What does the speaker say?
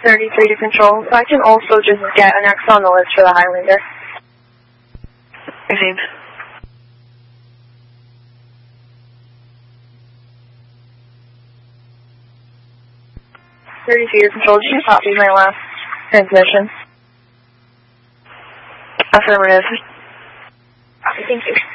33 to control. So I can also just get an X on the list for the Highlander. Received. To control. Did you copy my last transmission? Affirmative. Thank you.